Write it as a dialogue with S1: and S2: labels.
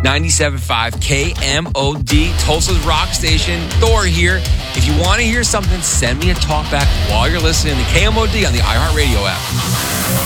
S1: 97.5 KMOD, Tulsa's rock station. Thor here. If you want to hear something, send me a talk back while you're listening to KMOD on the iHeartRadio app.